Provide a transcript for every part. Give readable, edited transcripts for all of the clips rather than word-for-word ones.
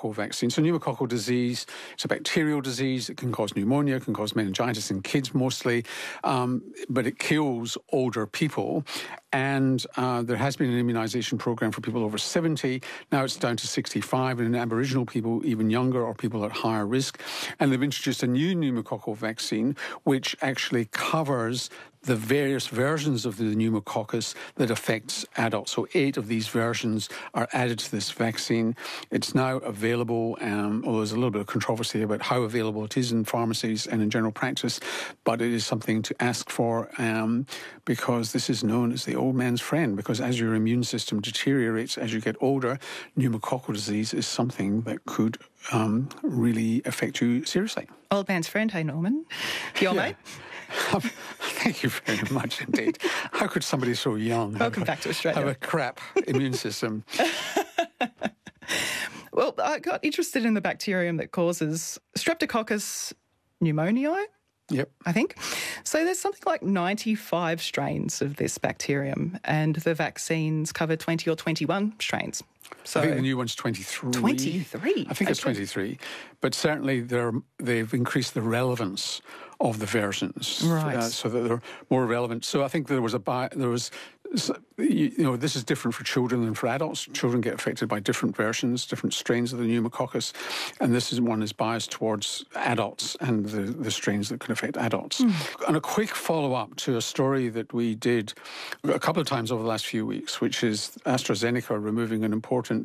pneumococcal vaccine. So pneumococcal disease, it's a bacterial disease. It can cause pneumonia, it can cause meningitis in kids mostly, but it kills older people. And there has been an immunisation program for people over 70. Now it's down to 65, and in Aboriginal people, even younger, or people at higher risk. And they've introduced a new pneumococcal vaccine, which actually covers the various versions of the pneumococcus that affects adults. So 8 of these versions are added to this vaccine. It's now available, although there's a little bit of controversy about how available it is in pharmacies and in general practice, but it is something to ask for because this is known as the old man's friend, because as your immune system deteriorates as you get older, pneumococcal disease is something that could really affect you seriously. Old man's friend, hey Norman. Your mate? Thank you very much indeed. How could somebody so young Welcome back to Australia. have a crap immune system? Well, I got interested in the bacterium that causes Streptococcus pneumoniae. Yep. I think. So there's something like 95 strains of this bacterium, and the vaccines cover 20 or 21 strains. So I think the new one's 23. 23? I think it's 23. But certainly they've increased the relevance of the versions, right, so that they're more relevant. So I think this is different for children than for adults. Children get affected by different versions, different strains of the pneumococcus, and this one is biased towards adults and the strains that can affect adults. And a quick follow-up to a story that we did a couple of times over the last few weeks, which is AstraZeneca removing an important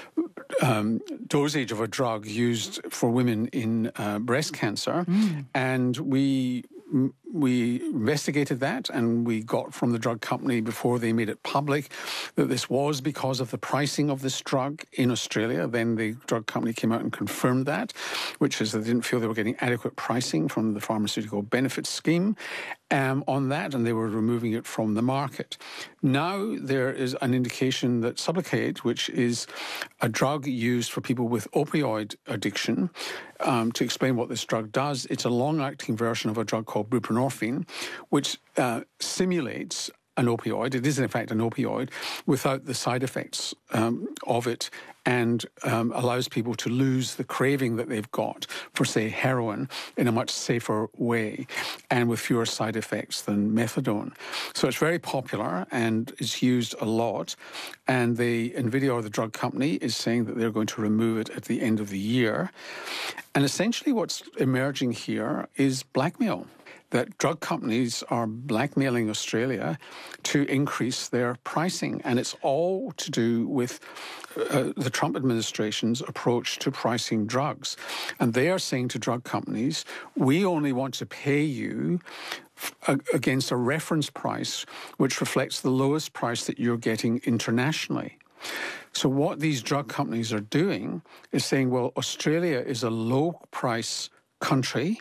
dosage of a drug used for women in breast cancer, and we investigated that, and we got from the drug company before they made it public that this was because of the pricing of this drug in Australia. Then the drug company came out and confirmed that, which is they didn't feel they were getting adequate pricing from the pharmaceutical benefits scheme on that, and they were removing it from the market. Now there is an indication that Sublocade, which is a drug used for people with opioid addiction, to explain what this drug does, it's a long-acting version of a drug called buprenorphine, which simulates an opioid. It is, in fact, an opioid without the side effects of it, and allows people to lose the craving that they've got for, say, heroin in a much safer way and with fewer side effects than methadone. So it's very popular and is used a lot. And the Nvidia, the drug company, is saying that they're going to remove it at the end of the year. And essentially what's emerging here is blackmail, that drug companies are blackmailing Australia to increase their pricing. And it's all to do with the Trump administration's approach to pricing drugs. And they are saying to drug companies, we only want to pay you against a reference price which reflects the lowest price that you're getting internationally. So what these drug companies are doing is saying, well, Australia is a low-price country,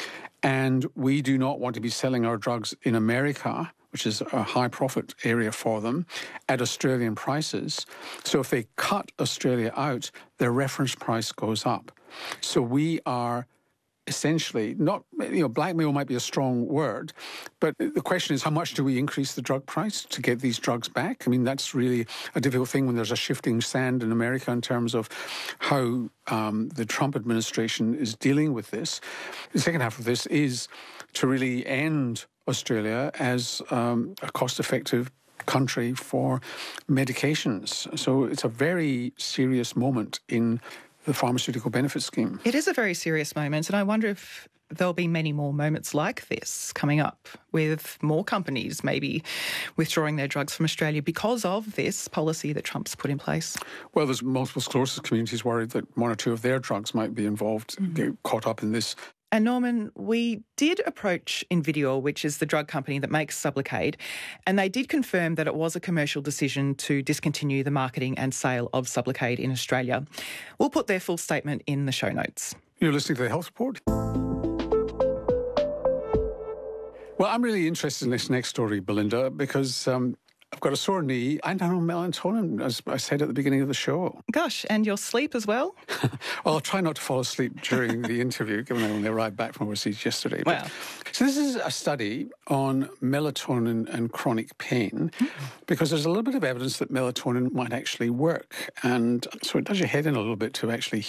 and we do not want to be selling our drugs in America, which is a high-profit area for them, at Australian prices. So if they cut Australia out, their reference price goes up. So we are essentially not, blackmail might be a strong word, but the question is, how much do we increase the drug price to get these drugs back? I mean, that's really a difficult thing when there's a shifting sand in America in terms of how the Trump administration is dealing with this. The second half of this is to really end Australia as a cost-effective country for medications. So it's a very serious moment in the pharmaceutical benefit scheme. It is a very serious moment, and I wonder if there'll be many more moments like this coming up with more companies maybe withdrawing their drugs from Australia because of this policy that Trump's put in place. Well, there's multiple sclerosis communities worried that one or two of their drugs might be involved, get caught up in this. And Norman, we did approach Invidior, which is the drug company that makes Sublocade, and they did confirm that it was a commercial decision to discontinue the marketing and sale of Sublocade in Australia. We'll put their full statement in the show notes. You're listening to The Health Report. Well, I'm really interested in this next story, Belinda, because I've got a sore knee and I'm on melatonin, as I said at the beginning of the show. Gosh, and your sleep as well? Well, I'll try not to fall asleep during the interview, given I only arrived back from overseas yesterday. Wow. So this is a study on melatonin and chronic pain, because there's a little bit of evidence that melatonin might actually work. And so it does your head in a little bit to actually